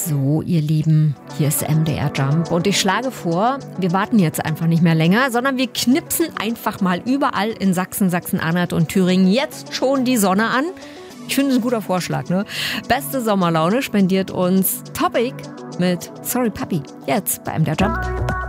So, ihr Lieben, hier ist MDR Jump und ich schlage vor, wir warten jetzt einfach nicht mehr länger, sondern wir knipsen einfach mal überall in Sachsen, Sachsen-Anhalt und Thüringen jetzt schon die Sonne an. Ich finde es ein guter Vorschlag, ne? Beste Sommerlaune spendiert uns Topic mit Sorry Puppy, jetzt bei MDR Jump.